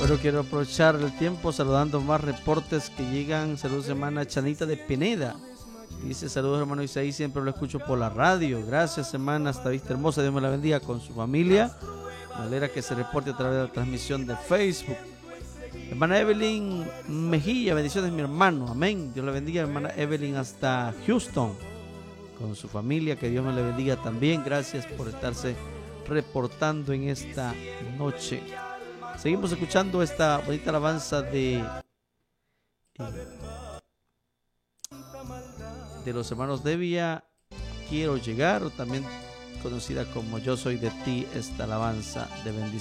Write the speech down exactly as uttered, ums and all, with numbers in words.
Pero quiero aprovechar el tiempo saludando más reportes que llegan. Saludos, hermana Chanita de Pineda. Dice, saludos, hermano Isaí, siempre lo escucho por la radio. Gracias, hermana, hasta vista hermosa. Dios me la bendiga con su familia. Me alegra que se reporte a través de la transmisión de Facebook. Hermana Evelyn Mejía, bendiciones, mi hermano. Amén. Dios la bendiga, hermana Evelyn, hasta Houston con su familia. Que Dios me la bendiga también. Gracias por estarse reportando en esta noche. Seguimos escuchando esta bonita alabanza de, de los hermanos Devia, Quiero Llegar, o también conocida como Yo Soy de Ti, esta alabanza de bendición.